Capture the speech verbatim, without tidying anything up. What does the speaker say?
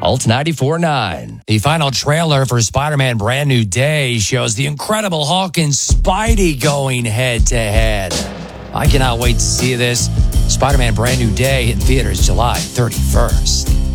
Alt ninety-four point nine. The final trailer for Spider-Man Brand New Day shows the Incredible Hulk and Spidey going head-to-head. I cannot wait to see this. Spider-Man Brand New Day in theaters July thirty-first.